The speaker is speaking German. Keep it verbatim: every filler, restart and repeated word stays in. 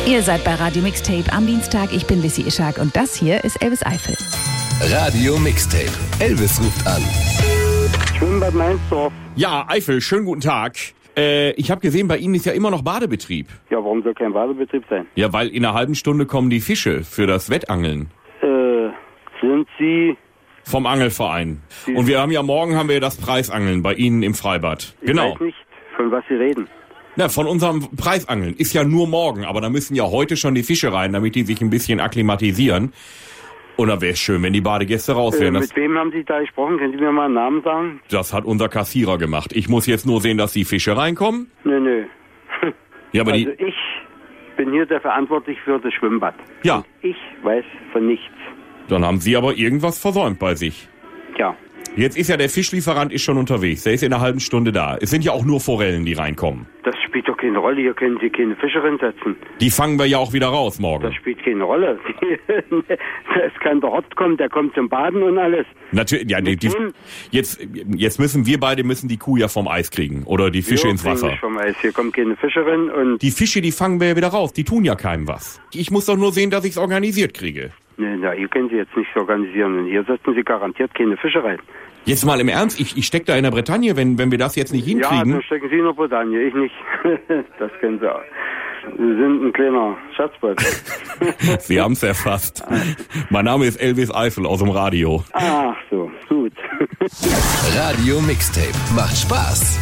Ihr seid bei Radio Mixtape am Dienstag. Ich bin Lissy Ischak und das hier ist Elvis Eifel. Radio Mixtape. Elvis ruft an. Schwimmbad Meinsdorf. Ja, Eifel, schönen guten Tag. Äh, ich habe gesehen, bei Ihnen ist ja immer noch Badebetrieb. Ja, warum soll kein Badebetrieb sein? Ja, weil in einer halben Stunde kommen die Fische für das Wettangeln. Äh, sind Sie... Vom Angelverein. Und wir haben ja morgen haben wir das Preisangeln bei Ihnen im Freibad. Ich Genau. weiß nicht, von was Sie reden. Na, von unserem Preisangeln. Ist ja nur morgen, aber da müssen ja heute schon die Fische rein, damit die sich ein bisschen akklimatisieren. Und da wäre es schön, wenn die Badegäste raus wären. Äh, Das, mit wem haben Sie da gesprochen? Können Sie mir mal einen Namen sagen? das hat unser Kassierer gemacht. Ich muss jetzt nur sehen, dass die Fische reinkommen. Nö, nö. Ja, aber Also die... ich bin hier der verantwortlich für das Schwimmbad. Ja, Und ich weiß von nichts. dann haben Sie aber irgendwas versäumt bei sich. Ja. Jetzt ist ja der Fischlieferant ist schon unterwegs. Der ist in einer halben Stunde da. Es sind ja auch nur Forellen, die reinkommen. Das spielt doch keine Rolle. Hier können Sie keine Fische reinsetzen. Die fangen wir ja auch wieder raus morgen. Das spielt keine Rolle. Es kann der Ort kommen, der kommt zum Baden und alles. Natürlich, ja, die, Mit die, wem? jetzt, jetzt müssen wir beide müssen die Kuh ja vom Eis kriegen oder die Fische Wir ins kriegen Wasser. nicht vom Eis. Hier kommt keine Fische rein und... Die Fische, die fangen wir ja wieder raus. Die tun ja keinem was. Ich muss doch nur sehen, dass ich's organisiert kriege. Nee, na, hier können Sie jetzt nichts organisieren. Und hier setzen Sie garantiert keine Fische rein. Jetzt mal im Ernst, ich, ich steck da in der Bretagne, wenn, wenn wir das jetzt nicht Ja, hinkriegen. dann stecken Sie in der Bretagne, ich nicht. Das können Sie auch. Sie sind ein kleiner Schatzbeutel. Sie haben's erfasst. Mein Name ist Elvis Eifel aus dem Radio. Ach so, gut. Radio Mixtape. Macht Spaß.